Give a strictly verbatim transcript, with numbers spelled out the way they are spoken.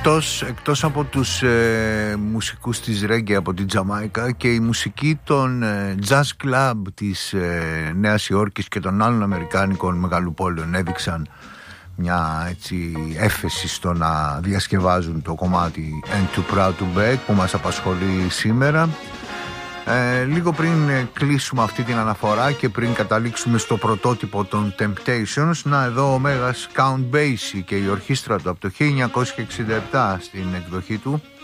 Εκτός, εκτός από τους ε, μουσικούς της reggae από την Τζαμάικα, και η μουσική των ε, jazz club της ε, Νέας Υόρκης και των άλλων αμερικάνικων μεγαλοπόλεων έδειξαν μια έτσι έφεση στο να διασκευάζουν το κομμάτι And Too Proud to Beg που μας απασχολεί σήμερα. Ε, λίγο πριν ε, κλείσουμε αυτή την αναφορά και πριν καταλήξουμε στο πρωτότυπο των Temptations, να εδώ ο μέγας Count Basie και η ορχήστρα του από το χίλια εννιακόσια εξήντα επτά στην εκδοχή του